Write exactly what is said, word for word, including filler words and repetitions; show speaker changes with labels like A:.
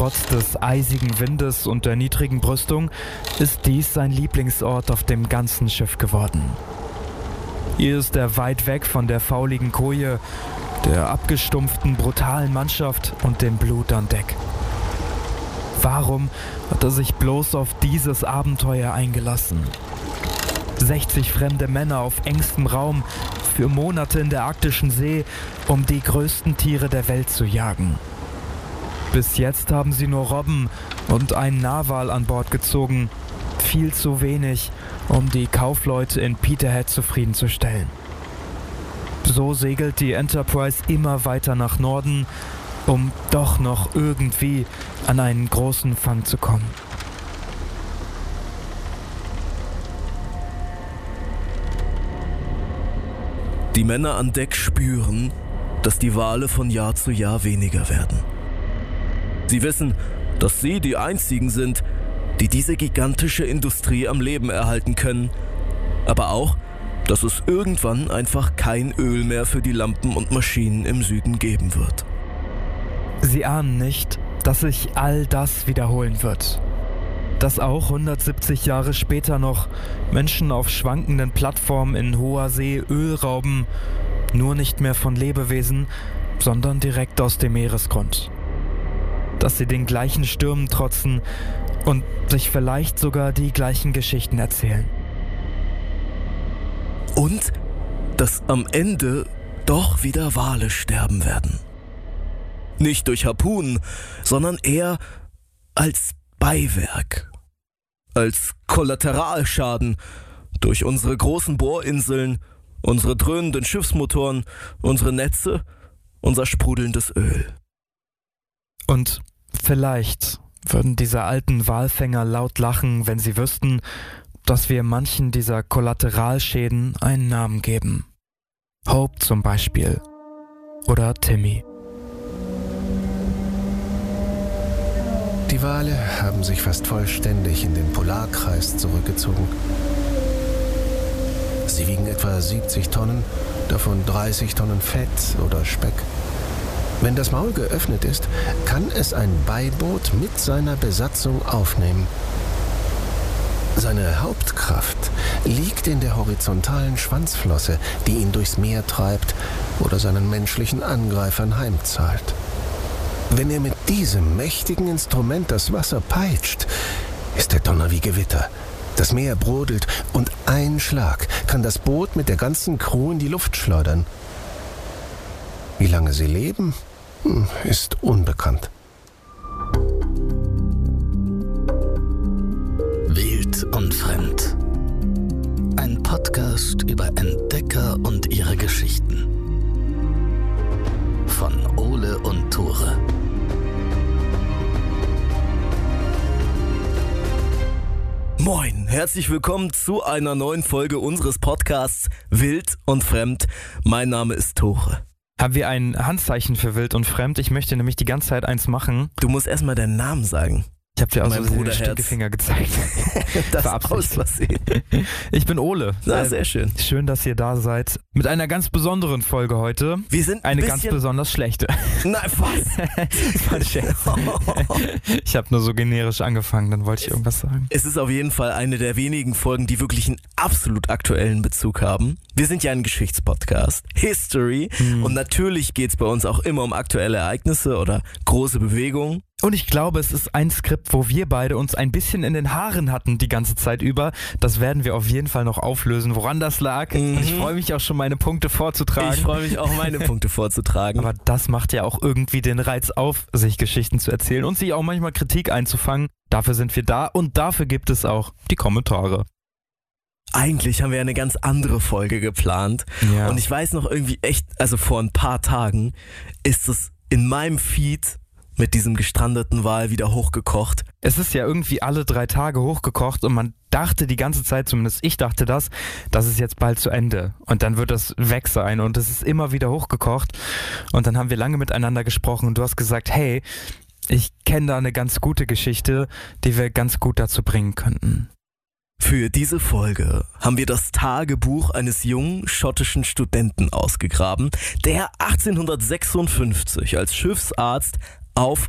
A: Trotz des eisigen Windes und der niedrigen Brüstung ist dies sein Lieblingsort auf dem ganzen Schiff geworden. Hier ist er weit weg von der fauligen Koje, der abgestumpften, brutalen Mannschaft und dem Blut an Deck. Warum hat er sich bloß auf dieses Abenteuer eingelassen? sechzig fremde Männer auf engstem Raum für Monate in der arktischen See, um die größten Tiere der Welt zu jagen. Bis jetzt haben sie nur Robben und einen Narwal an Bord gezogen. Viel zu wenig, um die Kaufleute in Peterhead zufriedenzustellen. So segelt die Enterprise immer weiter nach Norden, um doch noch irgendwie an einen großen Fang zu kommen.
B: Die Männer an Deck spüren, dass die Wale von Jahr zu Jahr weniger werden. Sie wissen, dass sie die einzigen sind, die diese gigantische Industrie am Leben erhalten können, aber auch, dass es irgendwann einfach kein Öl mehr für die Lampen und Maschinen im Süden geben wird.
A: Sie ahnen nicht, dass sich all das wiederholen wird. Dass auch hundertsiebzig Jahre später noch Menschen auf schwankenden Plattformen in hoher See Öl rauben, nur nicht mehr von Lebewesen, sondern direkt aus dem Meeresgrund. Dass sie den gleichen Stürmen trotzen und sich vielleicht sogar die gleichen Geschichten erzählen.
B: Und dass am Ende doch wieder Wale sterben werden. Nicht durch Harpunen, sondern eher als Beiwerk. Als Kollateralschaden durch unsere großen Bohrinseln, unsere dröhnenden Schiffsmotoren, unsere Netze, unser sprudelndes Öl.
A: Und vielleicht würden diese alten Walfänger laut lachen, wenn sie wüssten, dass wir manchen dieser Kollateralschäden einen Namen geben. Hope zum Beispiel. Oder Timmy.
C: Die Wale haben sich fast vollständig in den Polarkreis zurückgezogen. Sie wiegen etwa siebzig Tonnen, davon dreißig Tonnen Fett oder Speck. Wenn das Maul geöffnet ist, kann es ein Beiboot mit seiner Besatzung aufnehmen. Seine Hauptkraft liegt in der horizontalen Schwanzflosse, die ihn durchs Meer treibt oder seinen menschlichen Angreifern heimzahlt. Wenn er mit diesem mächtigen Instrument das Wasser peitscht, ist der Donner wie Gewitter. Das Meer brodelt und ein Schlag kann das Boot mit der ganzen Crew in die Luft schleudern. Wie lange sie leben, ist unbekannt.
D: Wild und Fremd. Ein Podcast über Entdecker und ihre Geschichten. Von Ole und Tore.
B: Moin, herzlich willkommen zu einer neuen Folge unseres Podcasts Wild und Fremd. Mein Name ist Tore.
A: Haben wir ein Handzeichen für Wild und Fremd? Ich möchte nämlich die ganze Zeit eins machen.
B: Du musst erstmal deinen Namen sagen.
A: Ich habe dir auch
B: Mein
A: so den
B: Bruderherz.
A: Stinkefinger gezeigt.
B: Das aus Versehen.
A: Ich bin Ole.
B: Na, sehr schön.
A: Schön, dass ihr da seid. Mit einer ganz besonderen Folge heute.
B: Wir sind ein
A: Eine
B: bisschen...
A: ganz besonders schlechte.
B: Nein, was?
A: Das war ein Scherz. Ich habe nur so generisch angefangen, dann wollte ich irgendwas sagen.
B: Es ist auf jeden Fall eine der wenigen Folgen, die wirklich einen absolut aktuellen Bezug haben. Wir sind ja ein Geschichtspodcast, History,
A: Hm.
B: und natürlich geht es bei uns auch immer um aktuelle Ereignisse oder große Bewegungen.
A: Und ich glaube, es ist ein Skript, wo wir beide uns ein bisschen in den Haaren hatten die ganze Zeit über. Das werden wir auf jeden Fall noch auflösen, woran das lag.
B: Mhm.
A: Und ich freue mich auch schon, meine Punkte vorzutragen.
B: Ich freue mich auch, meine Punkte vorzutragen.
A: Aber das macht ja auch irgendwie den Reiz auf, sich Geschichten zu erzählen und sich auch manchmal Kritik einzufangen. Dafür sind wir da und dafür gibt es auch die Kommentare.
B: Eigentlich haben wir eine ganz andere Folge geplant.
A: Ja.
B: Und ich weiß noch irgendwie echt, also vor ein paar Tagen ist es in meinem Feed mit diesem gestrandeten Wal wieder hochgekocht.
A: Es ist ja irgendwie alle drei Tage hochgekocht und man dachte die ganze Zeit, zumindest ich dachte das, das ist jetzt bald zu Ende und dann wird das weg sein und es ist immer wieder hochgekocht und dann haben wir lange miteinander gesprochen und du hast gesagt, hey, ich kenne da eine ganz gute Geschichte, die wir ganz gut dazu bringen könnten.
B: Für diese Folge haben wir das Tagebuch eines jungen schottischen Studenten ausgegraben, der achtzehnhundertsechsundfünfzig als Schiffsarzt auf